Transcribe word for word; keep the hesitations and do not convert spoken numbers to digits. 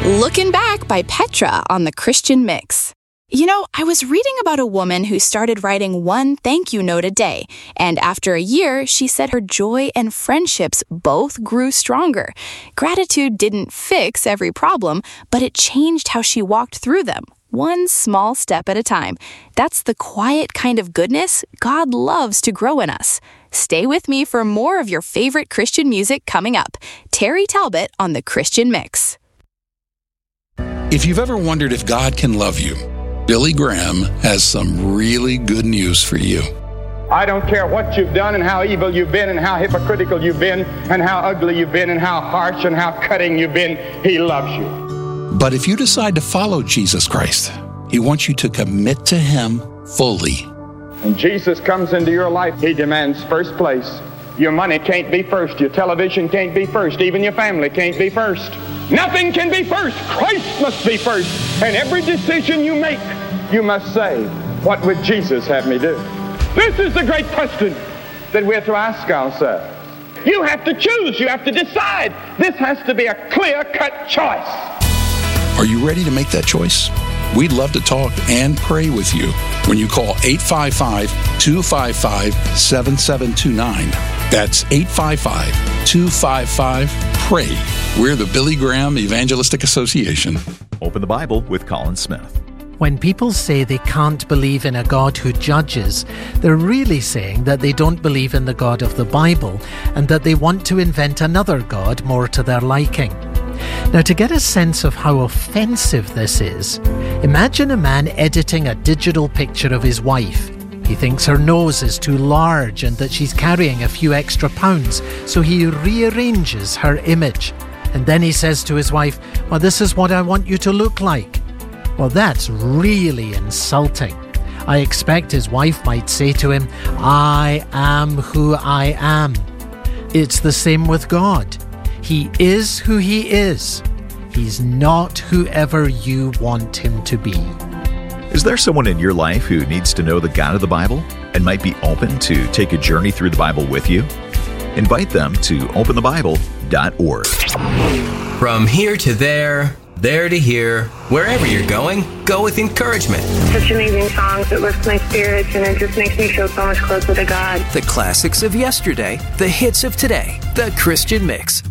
Looking Back by Petra on the Christian Mix. You know, I was reading about a woman who started writing one thank you note a day, and after a year, she said her joy and friendships both grew stronger. Gratitude didn't fix every problem, but it changed how she walked through them, one small step at a time. That's the quiet kind of goodness God loves to grow in us. Stay with me for more of your favorite Christian music coming up. Terry Talbot on the Christian Mix. If you've ever wondered if God can love you, Billy Graham has some really good news for you. I don't care what you've done and how evil you've been and how hypocritical you've been and how ugly you've been and how harsh and how cutting you've been. He loves you. But if you decide to follow Jesus Christ, He wants you to commit to Him fully. When Jesus comes into your life, He demands first place. Your money can't be first. Your television can't be first. Even your family can't be first. Nothing can be first. Christ must be first. And every decision you make, you must say, what would Jesus have me do? This is the great question that we're to ask ourselves. You have to choose. You have to decide. This has to be a clear-cut choice. Are you ready to make that choice? We'd love to talk and pray with you when you call eight five five, two five five, seven seven two nine. That's eight five five, two five five, PRAY. We're the Billy Graham Evangelistic Association. Open the Bible with Colin Smith. When people say they can't believe in a God who judges, they're really saying that they don't believe in the God of the Bible and that they want to invent another God more to their liking. Now, to get a sense of how offensive this is, imagine a man editing a digital picture of his wife. He thinks her nose is too large and that she's carrying a few extra pounds, so he rearranges her image. And then he says to his wife, well, this is what I want you to look like. Well, that's really insulting. I expect his wife might say to him, I am who I am. It's the same with God. He is who He is. He's not whoever you want Him to be. Is there someone in your life who needs to know the God of the Bible and might be open to take a journey through the Bible with you? Invite them to open the bible dot org. From here to there, there to here, wherever you're going, go with encouragement. Such amazing songs. It lifts my spirits and it just makes me feel so much closer to God. The classics of yesterday, the hits of today, the Christian Mix.